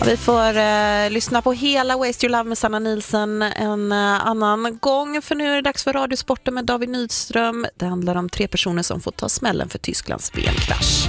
Vi får lyssna på hela Waste Your Love med Sanna Nielsen en annan gång. För nu är det dags för Radiosporten med David Nydström. Det handlar om 3 personer som får ta smällen för Tysklands VM-krasch.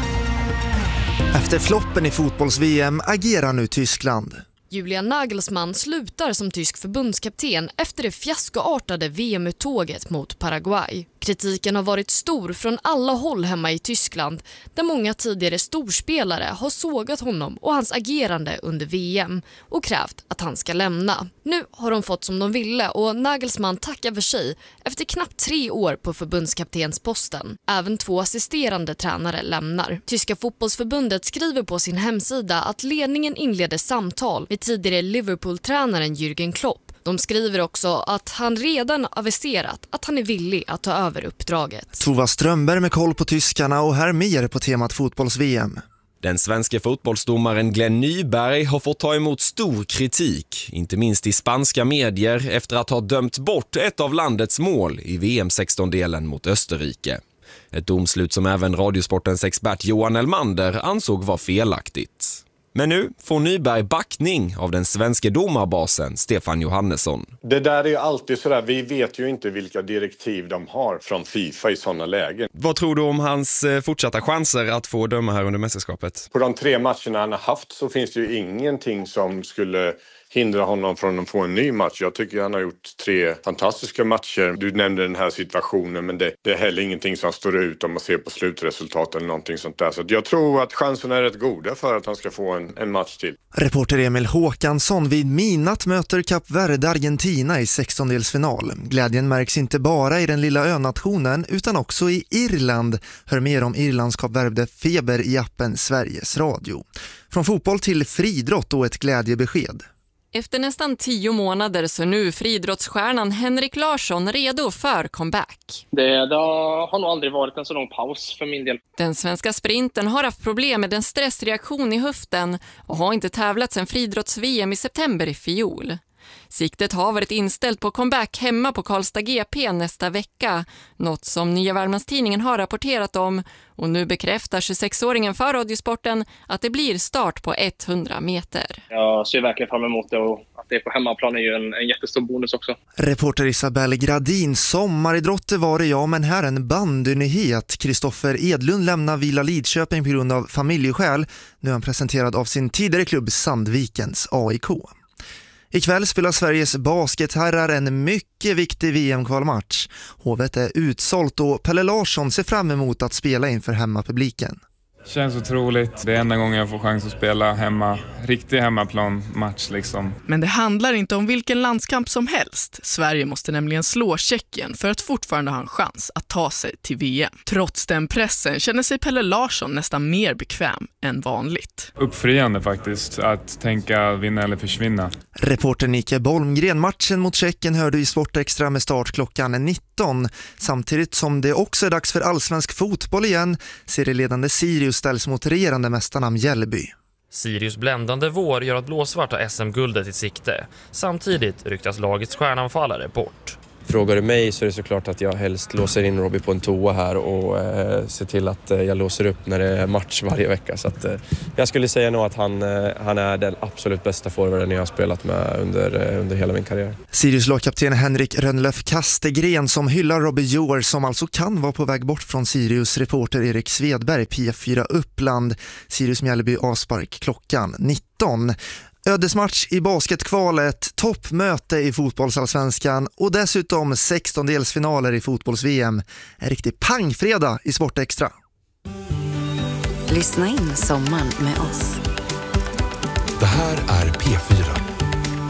Efter floppen i fotbolls-VM agerar nu Tyskland. Julian Nagelsmann slutar som tysk förbundskapten efter det fiaskoartade VM-uttåget mot Paraguay. Kritiken har varit stor från alla håll hemma i Tyskland, där många tidigare storspelare har sågat honom och hans agerande under VM och krävt att han ska lämna. Nu har de fått som de ville och Nagelsmann tackar för sig efter knappt 3 år på förbundskaptensposten. Även 2 assisterande tränare lämnar. Tyska fotbollsförbundet skriver på sin hemsida att ledningen inleder samtal med tidigare Liverpool-tränaren Jürgen Klopp. De skriver också att han redan aviserat att han är villig att ta över uppdraget. Tova Strömberg med koll på tyskarna och här mer på temat fotbolls-VM. Den svenska fotbollsdomaren Glenn Nyberg har fått ta emot stor kritik, inte minst i spanska medier, efter att ha dömt bort ett av landets mål i VM-16-delen mot Österrike. Ett domslut som även Radiosportens expert Johan Elmander ansåg var felaktigt. Men nu får Nyberg backning av den svenska domarbasen Stefan Johannesson. Det där är ju alltid sådär, vi vet ju inte vilka direktiv de har från FIFA i sådana lägen. Vad tror du om hans fortsatta chanser att få döma här under mästerskapet? På de 3 matcherna han har haft så finns det ju ingenting som skulle hindra honom från att få en ny match. Jag tycker han har gjort 3 fantastiska matcher. Du nämnde den här situationen, men det är heller ingenting som står ut om man ser på slutresultat eller någonting sånt där. Så jag tror att chansen är rätt goda för att han ska få en match till. Reporter Emil Håkansson vid Minat möter Kap Verde Argentina i 16-delsfinal. Glädjen märks inte bara i den lilla önationen utan också i Irland. Hör mer om Irlands Kap Verde feber i appen Sveriges Radio. Från fotboll till friidrott och ett glädjebesked. Efter nästan 10 månader så nu friidrottsstjärnan Henrik Larsson redo för comeback. Det har nog aldrig varit en så lång paus för min del. Den svenska sprinten har haft problem med en stressreaktion i höften och har inte tävlat sedan friidrotts-VM i september i fjol. Siktet har varit inställt på comeback hemma på Karlstad GP nästa vecka, något som Nya Värmlandstidningen har rapporterat om, och nu bekräftar 26-åringen för Radiosporten att det blir start på 100 meter. Jag ser verkligen fram emot det och att det är på hemmaplan är ju en jättestor bonus också. Reporter Isabelle Gradin, sommaridrotter var det ja, men här en bandynyhet. Kristoffer Edlund lämnar Villa Lidköping på grund av familjeskäl. Nu är han presenterad av sin tidigare klubb Sandvikens AIK. Ikväll spelar Sveriges basketherrar en mycket viktig VM-kvalmatch. Hovet är utsålt och Pelle Larsson ser fram emot att spela inför hemmapubliken. Känns otroligt. Det är enda gången jag får chans att spela hemma. Riktig hemmaplan-match liksom. Men det handlar inte om vilken landskamp som helst. Sverige måste nämligen slå Tjeckien för att fortfarande ha en chans att ta sig till VM. Trots den pressen känner sig Pelle Larsson nästan mer bekväm än vanligt. Uppfriande faktiskt att tänka vinna eller försvinna. Reporter Nicke Bolmgren, matchen mot Tjeckien hörde i Sportextra med start klockan 19. Samtidigt som det också är dags för allsvensk fotboll igen, serieledande Sirius ställs mot regerande mästarna Mjällby. Sirius bländande vår gör att blåsvart har SM-guldet i sikte. Samtidigt ryktas lagets stjärnanfallare bort. Frågar du mig så är det såklart att jag helst låser in Robbie på en toa här och ser till att jag låser upp när det är match varje vecka. Så att, jag skulle säga nog att han är den absolut bästa forwarden jag har spelat med under hela min karriär. Sirius lagkapten Henrik Rönnlöf Kastegren som hyllar Robbie Joer som alltså kan vara på väg bort från Sirius. Reporter Erik Svedberg, P4 Uppland. Sirius Mjällby avspark klockan 19. Ödesmatch i basketkvalet, toppmöte i fotbollsallsvenskan och dessutom 16-delsfinaler i fotbolls-VM. En riktig pangfredag i Sportextra. Lyssna in sommaren med oss. Det här är P4.